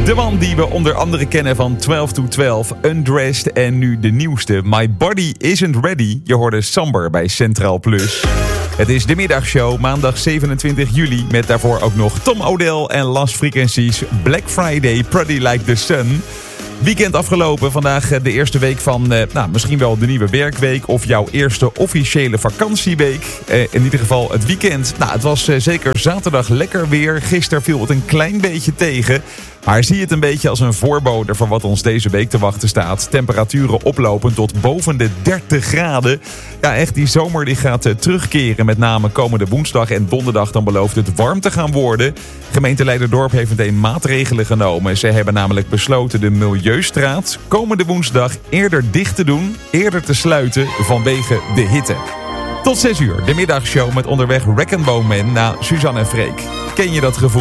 De man die we onder andere kennen van 12 to 12, Undressed en nu de nieuwste My Body Isn't Ready. Je hoorde Samber bij Centraal Plus. Het is de middagshow, maandag 27 juli, met daarvoor ook nog Tom Odell en Last Frequencies, Black Friday, Pretty Like the Sun. Weekend afgelopen, vandaag de eerste week van misschien wel de nieuwe werkweek of jouw eerste officiële vakantieweek. In ieder geval het weekend. Het was zeker zaterdag lekker weer. Gisteren viel het een klein beetje tegen. Maar zie het een beetje als een voorbode voor wat ons deze week te wachten staat. Temperaturen oplopen tot boven de 30 graden. Ja, echt, die zomer die gaat terugkeren. Met name komende woensdag en donderdag. Dan belooft het warm te gaan worden. Gemeente Leiderdorp heeft meteen maatregelen genomen. Ze hebben namelijk besloten de Milieustraat komende woensdag eerder dicht te doen. Eerder te sluiten vanwege de hitte. Tot 6 uur, de middagshow met onderweg Wreck-N-Bone Man na Suzanne en Freek. Ken je dat gevoel?